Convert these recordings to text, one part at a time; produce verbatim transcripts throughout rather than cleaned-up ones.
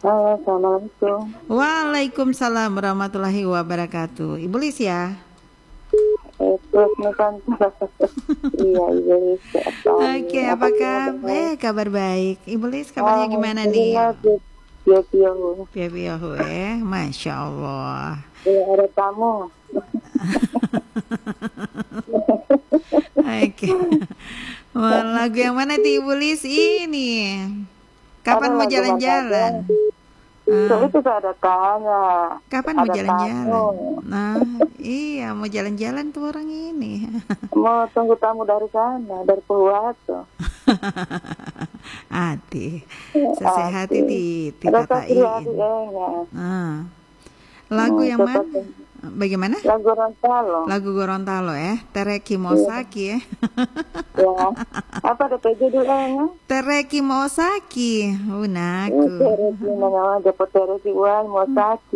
Halo, assalamualaikum. Waalaikumsalam warahmatullahi wabarakatuh. Ibu Lis ya? Eh, terus Nusantara. Iya, Ibu Lis. Oke, apa kabar? Eh, kabar baik. Ibu Lis, kabarnya gimana nih? Pio-pio. Pio-pio eh, Masya Allah. Ya, ada tamu. Oke. Wah, lagu yang mana tuh Ibu Lis ini? Kapan mau jalan-jalan? Itu itu ada tanya. Kapan mau jalan-jalan? Nah, iya mau jalan-jalan tuh orang ini. Mau tunggu tamu dari sana, dari Purwato. Hati, sesehat itu tidak ini. Nah, lagu yang mana? Bagaimana? Lagu Gorontalo. Lagu Gorontalo ya, Tereki Mosaki ya. Ya. Apa ada judulnya? Tereki Mosaki. Unaku. Tereki namanya dapat Tereki Wan Mosaki.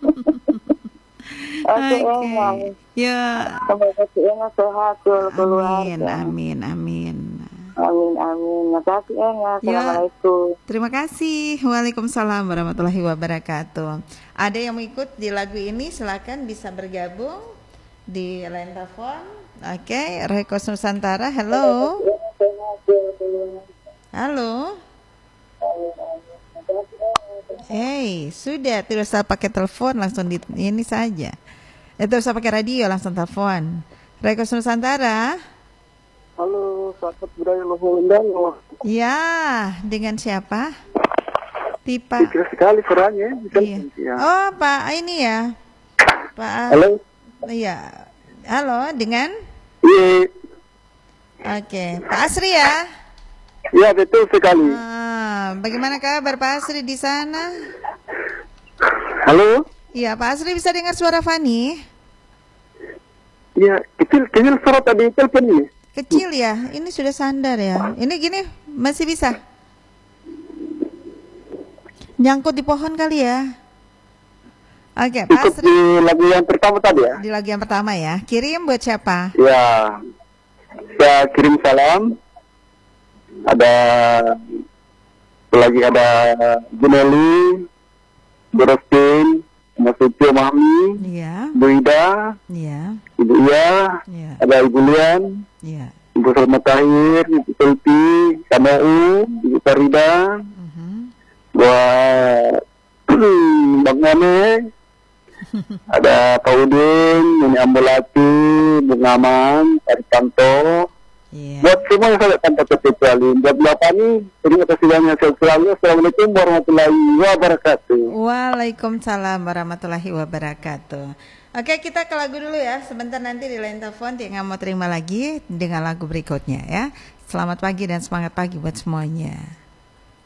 Oke, okay. Ya. Semoga Enga sehat keluarga. Amin, amin, amin. Amin, amin. Makasih Enga. Assalamualaikum. Ya, terima kasih. Waalaikumsalam warahmatullahi wabarakatuh. Ada yang mau ikut di lagu ini, silakan bisa bergabung di line telepon. Oke, okay. Rekos Nusantara. Halo. Halo. Hey, sudah tidak usah pakai telepon, langsung di ini saja. Itu usah pakai radio, langsung telepon. Rekos Nusantara. Halo, sahabat budaya Lombok. Ya, dengan siapa? Tipa. Kecil sekali suaranya. Iya. Ya. Oh, Pak ini ya. Pak. Halo. Iya. Halo, dengan? Iya. Oke, Pak Asri ya? Iya, betul sekali. Ah, bagaimana kabar Pak Asri di sana? Halo. Iya, Pak Asri bisa dengar suara Fani? Iya, kecil, kecil suara tadi telepon ini. Kecil ya, ini sudah sandar ya. Ini gini, masih bisa? Nyangkut di pohon kali ya. Oke, Pak Asri. Di lagu yang pertama tadi ya? Di lagu yang pertama ya. Kirim buat siapa? Ya, saya kirim salam. Ada lagi ada Juneli, Borostin, Mas Utio Mami, ya. Bu Ida, ya. Ibu Iya, ya. ada Ibu Lian, ya. Ibu Salma Tahir, Ibu Tulpi, Kamau, Ibu Farida, uh-huh. buat Bang Mane, ada Pak Udin, Nini Ambulati, Bung Aman, Arifanto. Yeah. Buat semua yang saya tanpa terkecuali. Buat Bapak ini, terima kasih banyak selalu. Assalamualaikum warahmatullahi wabarakatuh. Waalaikumsalam warahmatullahi wabarakatuh. Oke, kita ke lagu dulu ya. Sebentar nanti di line telepon Tia mau terima lagi dengan lagu berikutnya ya. Selamat pagi dan semangat pagi buat semuanya.